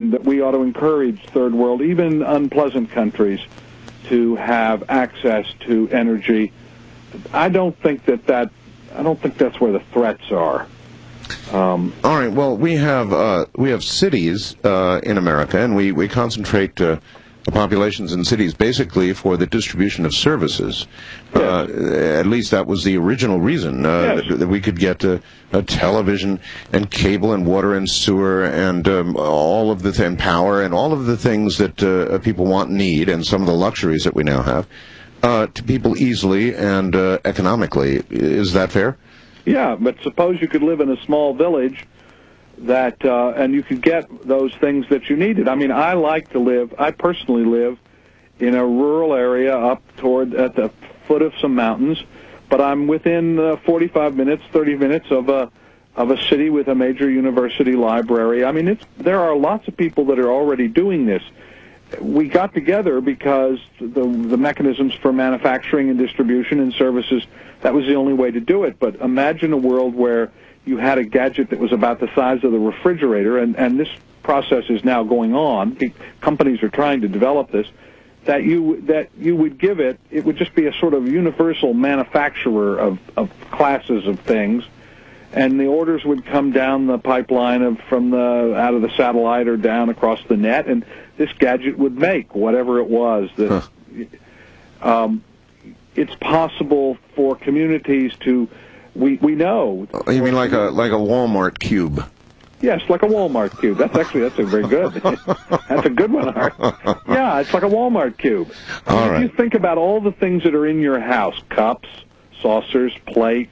and that we ought to encourage third world, even unpleasant countries, to have access to energy. I don't think that's where the threats are. All right. Well, we have cities in America, and we concentrate the populations in cities basically for the distribution of services. Yes. At least that was the original reason that we could get a television and cable and water and sewer and all of the and power and all of the things that people want and need, and some of the luxuries that we now have to people easily and economically. Is that fair? Yeah, but suppose you could live in a small village that and you could get those things that you needed. I mean, I personally live in a rural area up at the foot of some mountains, but I'm within 45 minutes, 30 minutes of a city with a major university library. I mean, there are lots of people that are already doing this. We got together because the mechanisms for manufacturing and distribution and services, that was the only way to do it. But imagine a world where you had a gadget that was about the size of the refrigerator, and this process is now going on. Companies are trying to develop this, that you would give it would just be a sort of universal manufacturer of classes of things, and the orders would come down the pipeline out of the satellite or down across the net, and this gadget would make whatever it was. It's possible for communities to. We know. You mean like a Walmart cube? Yes, like a Walmart cube. That's a very good. That's a good one, Art. Yeah, it's like a Walmart cube. If you think about all the things that are in your house: cups, saucers, plates,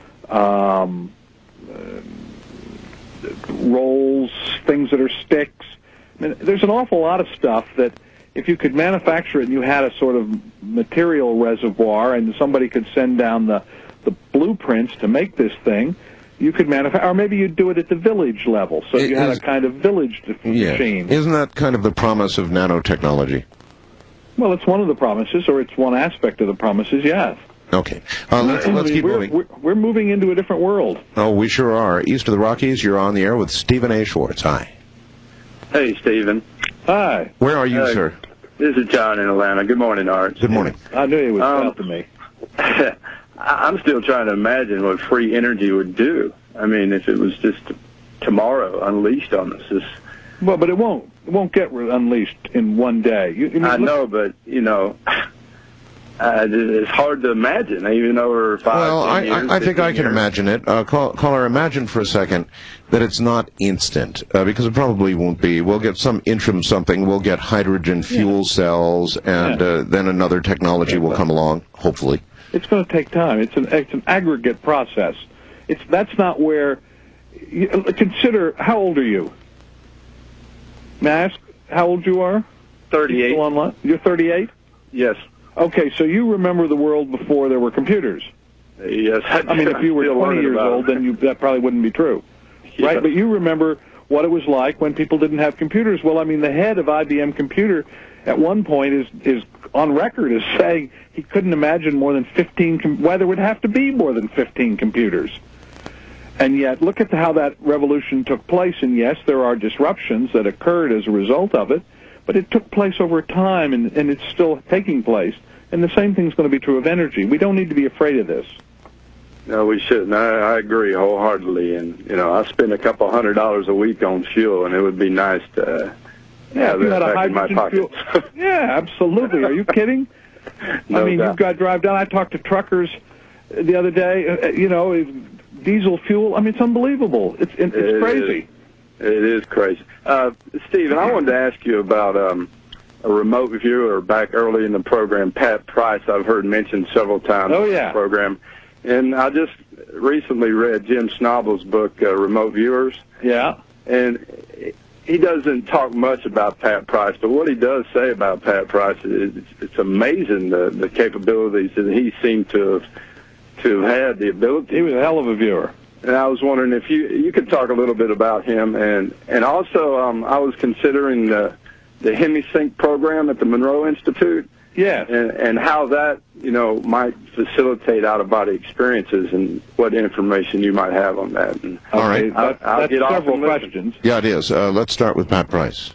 rolls, things that are sticks. I mean, there's an awful lot of stuff that, if you could manufacture it and you had a sort of material reservoir and somebody could send down the blueprints to make this thing, you could manufacture, or maybe you'd do it at the village level, so you had a kind of village machine. Isn't that kind of the promise of nanotechnology? Well, it's one of the promises, or it's one aspect of the promises, yes. Okay. Let's keep moving. We're moving into a different world. Oh, we sure are. East of the Rockies, you're on the air with Stephen A. Schwartz. Hi. Hey, Stephen. Hi. Where are you, sir? This is John in Atlanta. Good morning, Art. Good morning. I knew he was south to me. I'm still trying to imagine what free energy would do. I mean, if it was just tomorrow unleashed on us. Well, but it won't. It won't get unleashed in one day. I know, but, it's hard to imagine, even over 5 years. I think I can imagine it. Caller, imagine for a second that it's not instant, because it probably won't be. We'll get some interim something. We'll get hydrogen fuel cells, and then another technology will come along, hopefully. It's going to take time. It's an aggregate process. That's not where. Consider, how old are you? May I ask how old you are? 38. Still online? You're 38? Yes. Okay, so you remember the world before there were computers. Yes. I mean, if you were 20 years old, then that probably wouldn't be true. Yes. Right? But you remember what it was like when people didn't have computers. Well, I mean, the head of IBM Computer at one point is on record as saying he couldn't imagine more than 15, why there would have to be more than 15 computers. And yet, look at how that revolution took place, and yes, there are disruptions that occurred as a result of it, but it took place over time, and it's still taking place. And the same thing's going to be true of energy. We don't need to be afraid of this. No, we shouldn't. I agree wholeheartedly. And, I spend a couple $100 a week on fuel, and it would be nice to have that back in my pocket. Yeah, absolutely. Are you kidding? No doubt. You've got to drive down. I talked to truckers the other day, diesel fuel. I mean, it's unbelievable. It's crazy. It is crazy. Stephen, I wanted to ask you about a remote viewer back early in the program, Pat Price, I've heard mentioned several times in the program. And I just recently read Jim Schnabel's book, Remote Viewers. Yeah. And he doesn't talk much about Pat Price, but what he does say about Pat Price is it's amazing the capabilities that he seemed to have had, the ability. He was a hell of a viewer. And I was wondering if you could talk a little bit about him. And also, I was considering the HemiSync program at the Monroe Institute. Yes. And how that, might facilitate out-of-body experiences and what information you might have on that. And all right. That's several questions. Yeah, it is. Let's start with Pat Price.